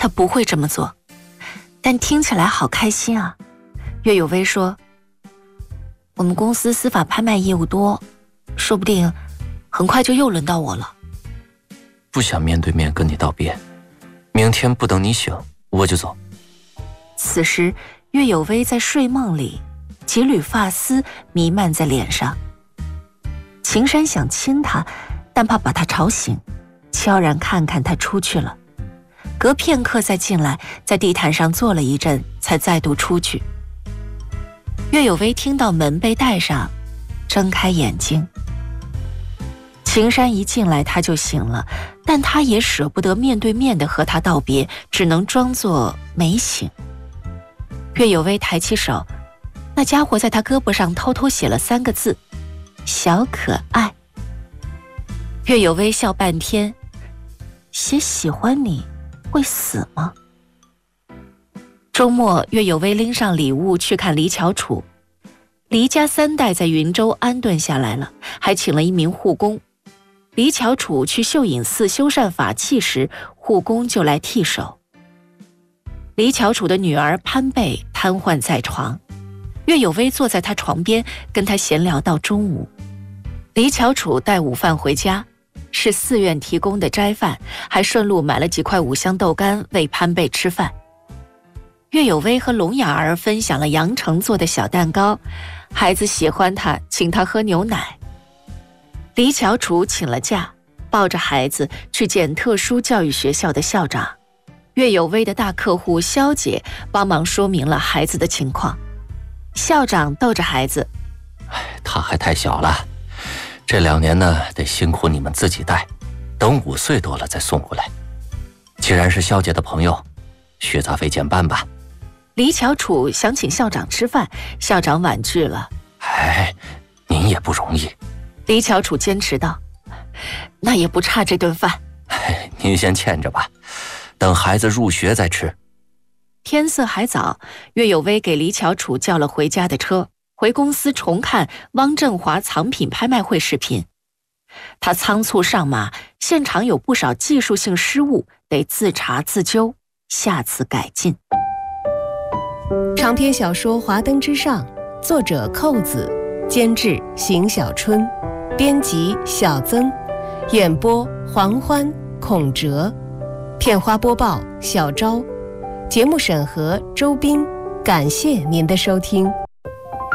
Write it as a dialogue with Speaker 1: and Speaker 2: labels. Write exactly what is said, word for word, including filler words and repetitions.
Speaker 1: 他不会这么做，但听起来好开心啊。岳有薇说，我们公司司法拍卖业务多，说不定很快就又轮到我了。
Speaker 2: 不想面对面跟你道别，明天不等你醒我就走。
Speaker 1: 此时岳有薇在睡梦里，几缕发丝弥漫在脸上。秦山想亲她，但怕把她吵醒，悄然看看她出去了。隔片刻再进来，在地毯上坐了一阵，才再度出去。岳有薇听到门被带上，睁开眼睛。秦山一进来他就醒了，但他也舍不得面对面的和他道别，只能装作没醒。岳有薇抬起手，那家伙在他胳膊上偷偷写了三个字：小可爱。岳有薇笑半天，写喜欢你会死吗？周末，岳有薇拎上礼物去看李巧楚。黎家三代在云州安顿下来了，还请了一名护工。李巧楚去秀隐寺修缮法器时，护工就来替手。李巧楚的女儿潘贝瘫痪在床，岳有薇坐在她床边，跟她闲聊到中午。李巧楚带午饭回家，是寺院提供的斋饭，还顺路买了几块五香豆干喂潘贝吃饭。岳有薇和聋哑儿分享了杨成做的小蛋糕，孩子喜欢他，请他喝牛奶。李巧楚请了假，抱着孩子去见特殊教育学校的校长。岳有薇的大客户肖姐帮忙说明了孩子的情况。校长逗着孩子，
Speaker 2: 他还太小了，这两年呢得辛苦你们自己带，等五岁多了再送过来。既然是肖姐的朋友，学杂费减半吧。
Speaker 1: 李巧楚想请校长吃饭，校长婉拒了。
Speaker 2: 哎，您也不容易。
Speaker 1: 李巧楚坚持道，那也不差这顿饭。
Speaker 2: 哎，您先欠着吧，等孩子入学再吃。
Speaker 1: 天色还早，岳有薇给李巧楚叫了回家的车，回公司重看汪振华藏品拍卖会视频。他仓促上马，现场有不少技术性失误，得自查自纠，下次改进。
Speaker 3: 长篇小说《华灯之上》，作者寇子，监制邢小春，编辑小曾，演播黄欢、孔哲，片花播报小昭，节目审核周斌。感谢您的收听。